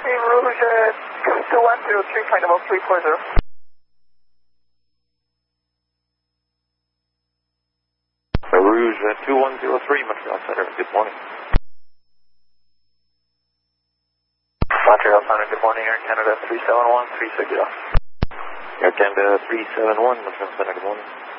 Rouge 2103, flight level 340. Rouge 2103, Montreal Center, good morning. Montreal Center, good morning, Air Canada 371, 360. Air Canada 371, Montreal Center, good morning.